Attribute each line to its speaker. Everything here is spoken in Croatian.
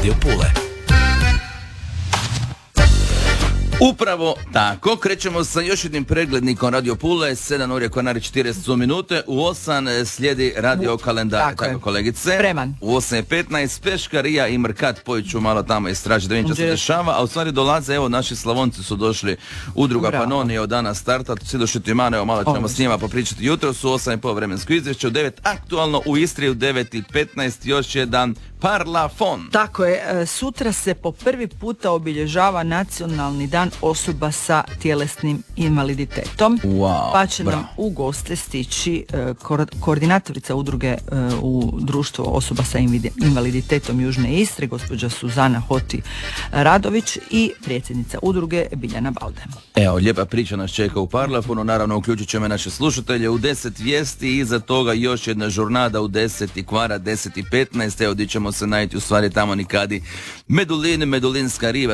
Speaker 1: Radio Pule.
Speaker 2: Upravo tako, krećemo sa još jednim preglednikom Radio Pule, 7 uri konari 40 minute, u 8 slijedi radio kalendar, tako kolegice.
Speaker 3: Spreman.
Speaker 2: U 8:15 Peškarija i Mrkat, pojuću malo tamo istražiti da vidim što se dešava, a u stvari dolaze, evo naši Slavonci su došli, udruga Panonija od dana starta, svi došli Timane, evo malo ćemo s njima popričati jutro, su 8:30 vremensko izvješće, u 9 aktualno, u Istri u 9:15 još jedan Parlafon.
Speaker 3: Tako je, sutra se po prvi puta obilježava nacionalni dan osoba sa tjelesnim invaliditetom, pa će nam u goste stići koordinatorica udruge u društvu osoba sa invaliditetom Južne Istre, gospođa Suzana Hoti Radović i predsjednica udruge Biljana Balde.
Speaker 2: Evo, lijepa priča nas čeka u Parlafonu, naravno uključit ćemo naše slušatelje u 10 vijesti i iza toga još jedna žurnada u 10 i kvara 10:15, evo di ćemo se najti u stvari tamo nikadi Medulinska riva.